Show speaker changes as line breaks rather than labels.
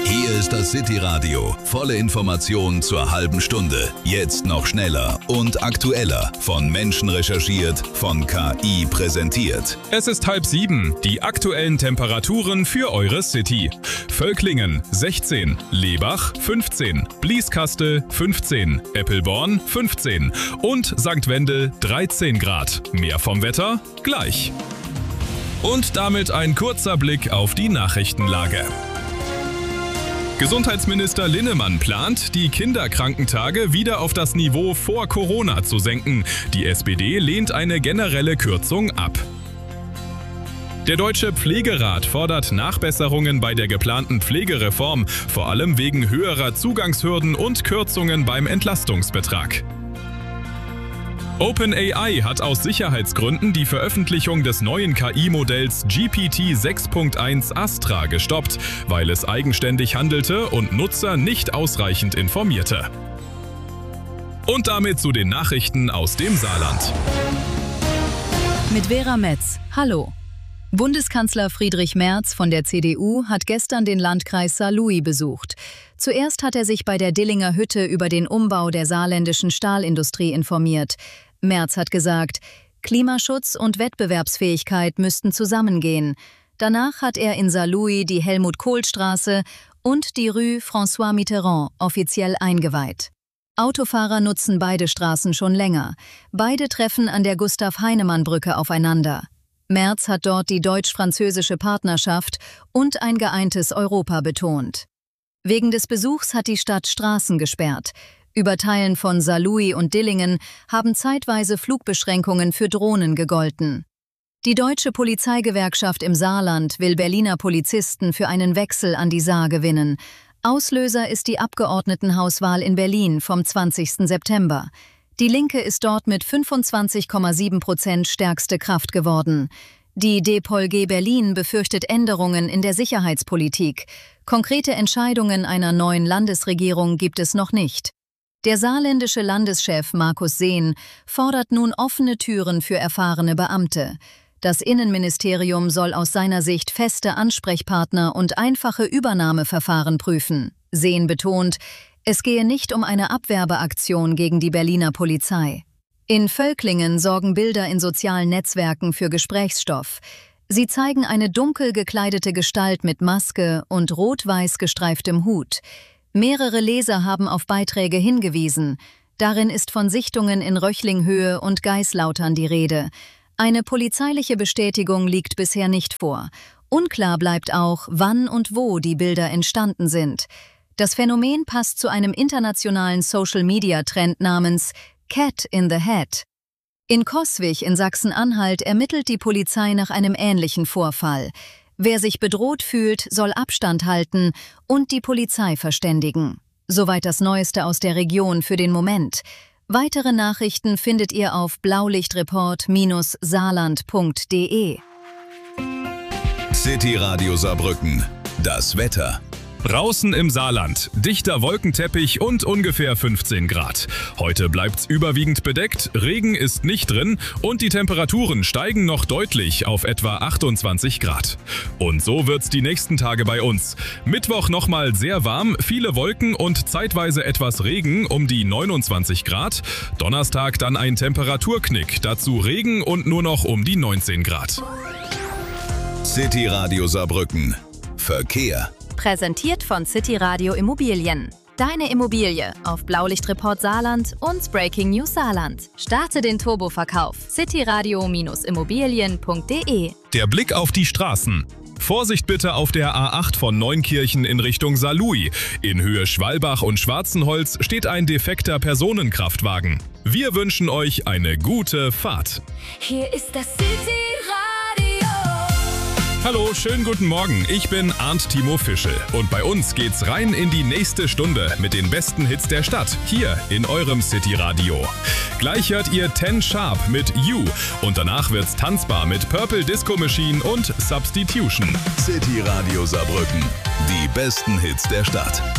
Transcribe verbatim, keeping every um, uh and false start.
Hier ist das City Radio. Volle Informationen zur halben Stunde. Jetzt noch schneller und aktueller. Von Menschen recherchiert, von K I präsentiert.
Es ist halb sieben. Die aktuellen Temperaturen für eure City. Völklingen sechzehn, Lebach fünfzehn, Blieskastel fünfzehn, Eppelborn fünfzehn und Sankt Wendel dreizehn Grad. Mehr vom Wetter gleich. Und damit ein kurzer Blick auf die Nachrichtenlage. Gesundheitsminister Linnemann plant, die Kinderkrankentage wieder auf das Niveau vor Corona zu senken. Die S P D lehnt eine generelle Kürzung ab. Der Deutsche Pflegerat fordert Nachbesserungen bei der geplanten Pflegereform, vor allem wegen höherer Zugangshürden und Kürzungen beim Entlastungsbetrag. OpenAI hat aus Sicherheitsgründen die Veröffentlichung des neuen K I-Modells G P T sechs Punkt eins Astra gestoppt, weil es eigenständig handelte und Nutzer nicht ausreichend informierte. Und damit zu den Nachrichten aus dem Saarland.
Mit Vera Metz. Hallo. Bundeskanzler Friedrich Merz von der C D U hat gestern den Landkreis Saarlouis besucht. Zuerst hat er sich bei der Dillinger Hütte über den Umbau der saarländischen Stahlindustrie informiert. Merz hat gesagt, Klimaschutz und Wettbewerbsfähigkeit müssten zusammengehen. Danach hat er in Saarlouis die Helmut-Kohl-Straße und die Rue François Mitterrand offiziell eingeweiht. Autofahrer nutzen beide Straßen schon länger. Beide treffen an der Gustav-Heinemann-Brücke aufeinander. Merz hat dort die deutsch-französische Partnerschaft und ein geeintes Europa betont. Wegen des Besuchs hat die Stadt Straßen gesperrt. Über Teilen von Saarlouis und Dillingen haben zeitweise Flugbeschränkungen für Drohnen gegolten. Die Deutsche Polizeigewerkschaft im Saarland will Berliner Polizisten für einen Wechsel an die Saar gewinnen. Auslöser ist die Abgeordnetenhauswahl in Berlin vom zwanzigsten September. Die Linke ist dort mit fünfundzwanzig Komma sieben Prozent stärkste Kraft geworden. Die D P O L G Berlin befürchtet Änderungen in der Sicherheitspolitik. Konkrete Entscheidungen einer neuen Landesregierung gibt es noch nicht. Der saarländische Landeschef Markus Sehn fordert nun offene Türen für erfahrene Beamte. Das Innenministerium soll aus seiner Sicht feste Ansprechpartner und einfache Übernahmeverfahren prüfen. Sehn betont, es gehe nicht um eine Abwerbeaktion gegen die Berliner Polizei. In Völklingen sorgen Bilder in sozialen Netzwerken für Gesprächsstoff. Sie zeigen eine dunkel gekleidete Gestalt mit Maske und rot-weiß gestreiftem Hut. Mehrere Leser haben auf Beiträge hingewiesen. Darin ist von Sichtungen in Röchlinghöhe und Geislautern die Rede. Eine polizeiliche Bestätigung liegt bisher nicht vor. Unklar bleibt auch, wann und wo die Bilder entstanden sind. Das Phänomen passt zu einem internationalen Social-Media-Trend namens Cat in the Hat. In Coswig in Sachsen-Anhalt ermittelt die Polizei nach einem ähnlichen Vorfall. Wer sich bedroht fühlt, soll Abstand halten und die Polizei verständigen. Soweit das Neueste aus der Region für den Moment. Weitere Nachrichten findet ihr auf blaulichtreport Bindestrich saarland Punkt de.
City Radio Saarbrücken. Das Wetter.
Draußen im Saarland, dichter Wolkenteppich und ungefähr fünfzehn Grad. Heute bleibt's überwiegend bedeckt, Regen ist nicht drin und die Temperaturen steigen noch deutlich auf etwa achtundzwanzig Grad. Und so wird's die nächsten Tage bei uns. Mittwoch nochmal sehr warm, viele Wolken und zeitweise etwas Regen um die neunundzwanzig Grad. Donnerstag dann ein Temperaturknick, dazu Regen und nur noch um die neunzehn Grad.
City Radio Saarbrücken. Verkehr.
Präsentiert von City Radio Immobilien. Deine Immobilie auf Blaulichtreport Saarland und Breaking News Saarland. Starte den Turboverkauf. cityradio Immobilien Punkt de.
Der Blick auf die Straßen. Vorsicht bitte auf der A acht von Neunkirchen in Richtung Saarlouis. In Höhe Schwalbach und Schwarzenholz steht ein defekter Personenkraftwagen. Wir wünschen euch eine gute Fahrt.
Hier ist das City Radio.
Hallo, schönen guten Morgen. Ich bin Arndt Timo Fischel und bei uns geht's rein in die nächste Stunde mit den besten Hits der Stadt, hier in eurem City Radio. Gleich hört ihr Ten Sharp mit You und danach wird's tanzbar mit Purple Disco Machine und Substitution.
City Radio Saarbrücken. Die besten Hits der Stadt.